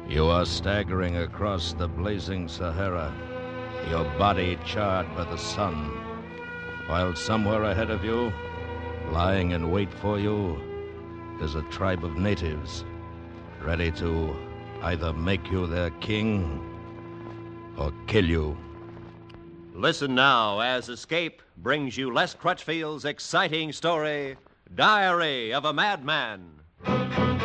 You are staggering across the blazing Sahara, your body charred by the sun, while somewhere ahead of you, lying in wait for you, is a tribe of natives ready to either make you their king or kill you. Listen now as Escape brings you Les Crutchfield's exciting story, Diary of a Madman.